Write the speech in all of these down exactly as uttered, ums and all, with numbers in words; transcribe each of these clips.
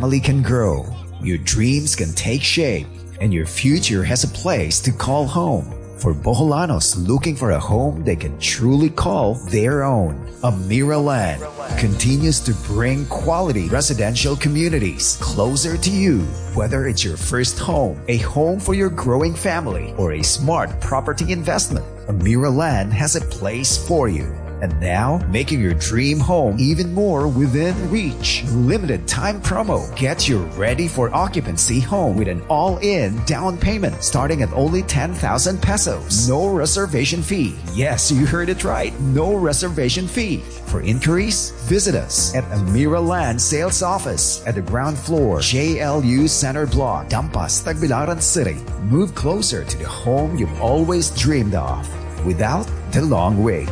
family can grow, your dreams can take shape, and your future has a place to call home. For Boholanos looking for a home they can truly call their own, Amiraland continues to bring quality residential communities closer to you. Whether it's your first home, a home for your growing family, or a smart property investment, Amiraland has a place for you. And now, making your dream home even more within reach. Limited time promo. Get your ready for occupancy home with an all-in down payment starting at only ten thousand pesos. No reservation fee. Yes, you heard it right. No reservation fee. For inquiries, visit us at Amiraland Sales Office at the ground floor, J L U Center Block, Dampas, Tagbilaran City. Move closer to the home you've always dreamed of without the long wait.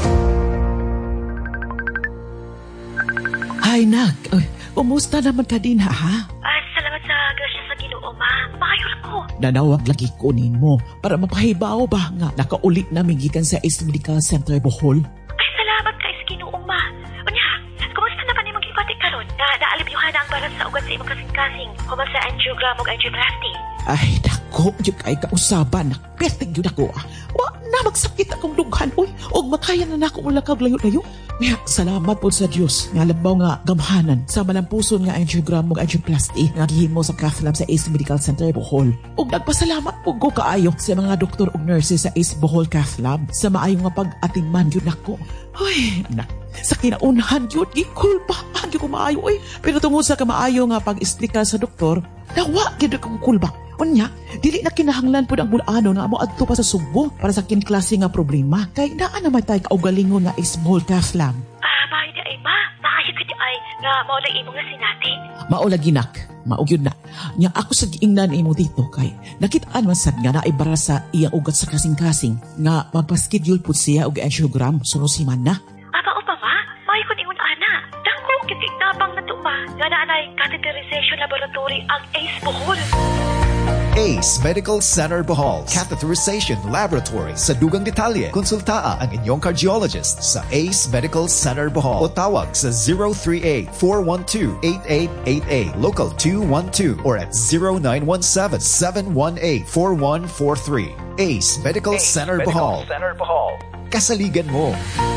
Ay, Nak. Ay, kumusta naman ka din, ha? Ay, salamat sa grasya sa Ginoo, ma. Maayos ko. Nanawag lagi kunin mo para mapahibaw ba nga nakaulit na gikan sa Ace Medical Center Bohol. Ay, salamat kay sa Ginoo, ma. Unya, kumusta naman imong gipati karon? Na naalibyuhan ang baras sa ugat sa imong kasing-kasing human sa angiogram ug angioplasty. Ay, dako, yung kay kausaban. Nakperting yun ako. Wa na magsakit akong dughan, uy. O makaya na na ako mula kaglayo-layo. Kaya, salamat po sa Diyos. Nga labaw nga gamhanan sa malampuson nga angiogram ug angioplasty nga gihimo sa cath lab sa Ace Medical Center Bohol. Ug nagpasalamat po ko kaayo sa mga doktor ug nurses sa Ace Bohol Cath Lab sa maayong nga pag-atingman yun ako. Uy, nak. Sa kinaunahan yun, gikulbahan yun ko maayo, uy. Pero tungod sa kamaayo nga pag-istika sa doktor, nawa yun kong kulba. Unya, dili na kinahanglan po ang bulano na mo adto pa sa Subo para sa kinklase nga problema. Kay naa naman tayo kaugalingon nga Ace Bohol Cath Lab. Ah, maayo di ay, ma. Maayo ka di ay nga maulang imo nga sinati. Maulagi nak, maugyod na. Nya ako sa giingnan imo dito kay nakitaan man sad nga naibara sa iyang ugat sa kasing-kasing nga magpa-schedule pud siya og angiogram suno si man na. Aba o pa, ma? Maayo ko ingon ana. Dako kiti tabang nato pa nga naanay catheterization laboratory ang Ace Bohol. Ace Medical Center Bohol Catheterization Laboratory. Sa dugang detalye, konsultaa ang inyong cardiologist sa Ace Medical Center Bohol o tawag sa zero three eight, four one two, eight eight eight eight, local two one two or at zero nine one seven, seven one eight, four one four three. Ace Medical Ace Center Bohol. Center Bohol. Kasaligan mo.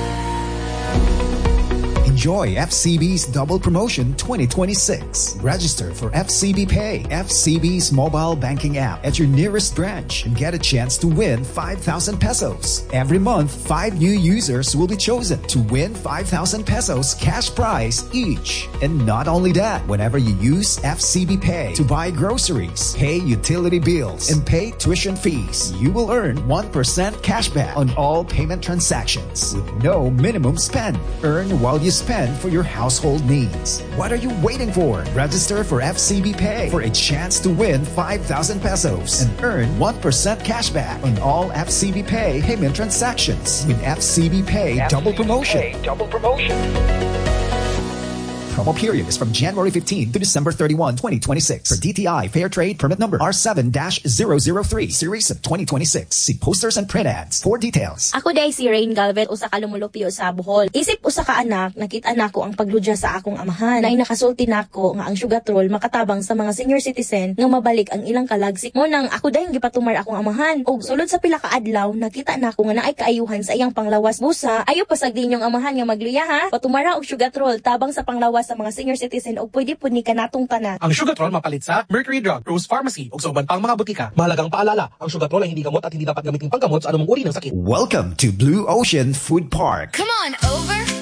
Enjoy F C B's Double Promotion twenty twenty-six. Register for F C B Pay, F C B's mobile banking app at your nearest branch and get a chance to win five thousand pesos. Every month, five new users will be chosen to win five thousand pesos cash prize each. And not only that, whenever you use F C B Pay to buy groceries, pay utility bills, and pay tuition fees, you will earn one percent cashback on all payment transactions with no minimum spend. Earn while you spend for your household needs. What are you waiting for? Register for F C B Pay for a chance to win five thousand pesos and earn one percent cashback on all F C B Pay payment transactions with F C B Pay F C B Double Promotion. Pay Double Promotion. Promo period is from January fifteenth to December thirty-first, twenty twenty-six. For D T I Fair Trade Permit Number R seven dash zero zero three, Series of twenty twenty-six. See posters and print ads for details. Ako day si Rain Galvez, usa ka lumulupyo sa Bohol. Isip usa ka anak, nakita nako ang pagludya sa akong amahan. Nay nakasulti nako nga ang sugatrol makatabang sa mga senior citizen nga mabalik ang ilang kalagsik. Ngunang ako day gipatumar akong amahan. Og sulod sa pila ka adlaw, nakita nako nga naay kaayuhan sa iyang panglawas. Busa, ayo pasag din yung amahan nga magluya ha. Patumara og sugatrol tabang sa panglawas sa mga senior citizen o pwede po ni kanatong tanan. Ang Sugatrol mapalit sa Mercury Drug, Rose Pharmacy ug sa uban pang mga butika. Mahalagang paalala, ang Sugatrol ay hindi gamot at hindi dapat gamitin panggamot sa anumang uri ng sakit. Welcome to Blue Ocean Food Park. Come on over.